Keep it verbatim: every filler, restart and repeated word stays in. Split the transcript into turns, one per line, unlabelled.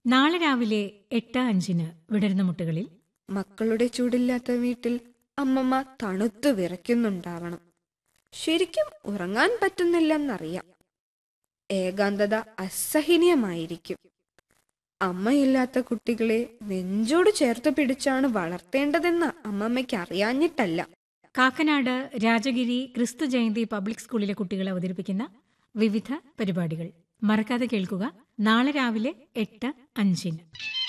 നാളെ രാവിലെ എട്ട് അഞ്ചിന് വിടരുന്ന മുട്ടുകളിൽ
മക്കളുടെ ചൂടില്ലാത്ത വീട്ടിൽ അമ്മമ്മ തണുത്തു വിറയ്ക്കുന്നുണ്ടാവണം. ശരിക്കും ഉറങ്ങാൻ പറ്റുന്നില്ലെന്നറിയാം. ഏകാന്തത അസഹനീയമായിരിക്കും. അമ്മയില്ലാത്ത കുട്ടികളെ നെഞ്ചോട് ചേർത്ത് പിടിച്ചാണ് വളർത്തേണ്ടതെന്ന് അമ്മമ്മയ്ക്ക് അറിയാഞ്ഞിട്ടല്ല.
കാക്കനാട് രാജഗിരി ക്രിസ്തു ജയന്തി പബ്ലിക് സ്കൂളിലെ കുട്ടികൾ അവതരിപ്പിക്കുന്ന വിവിധ പരിപാടികൾ മറക്കാതെ കേൾക്കുക. നാളെ രാവിലെ എട്ട് അഞ്ചിന്.